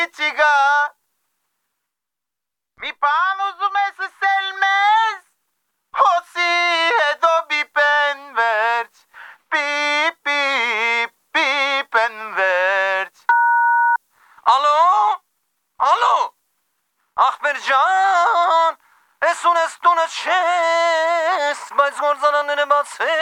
Ciga. Mi panu zumese selmes. Hosi edo bipen verç. Pip pip pipen verç. Alo? Alo? Ախպերջան, ես ունես տունը չես, բայց գործարանները բաց